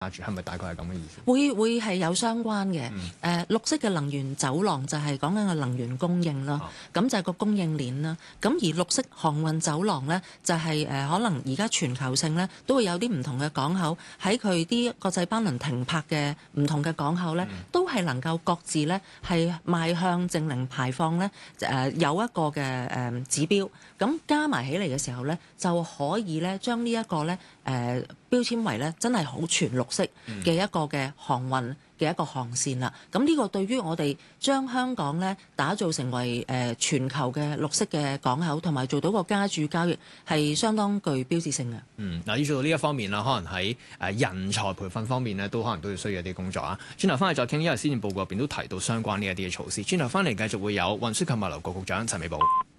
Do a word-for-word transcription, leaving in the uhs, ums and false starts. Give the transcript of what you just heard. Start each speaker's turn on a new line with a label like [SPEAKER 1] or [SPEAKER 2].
[SPEAKER 1] 住，係咪大概係咁嘅意思？
[SPEAKER 2] 會會係有相關嘅。誒、
[SPEAKER 1] 嗯
[SPEAKER 2] 呃，綠色嘅能源走廊就係講緊個能源供應啦，咁、哦、就係個供應鏈啦。咁而綠色航運走廊呢，就係、是、誒、呃、可能而家全球性呢，都會有啲唔同嘅港口喺佢啲國際班輪停泊嘅唔同嘅港口呢，嗯、都係能夠各自呢係邁向淨零排放呢，誒、呃、有一個嘅誒、呃、指標。咁加埋起嚟嘅時候呢，就可以呢將呢一個呢誒、呃、標籤為呢真係好全綠色嘅一個嘅航運嘅一個航線啦。咁呢個對於我哋將香港呢打造成為誒、呃、全球嘅綠色嘅港口，同埋做到個加注交易係相當具標誌性嘅。
[SPEAKER 1] 嗯，嗱，要做到呢一方面啦，可能喺誒人才培訓方面呢，都可能都要需要一啲工作啊。轉頭翻嚟再傾，因為施政報告入邊都提到相關呢一啲嘅措施。轉頭翻嚟繼續會有運輸及物流局局長陳美寶。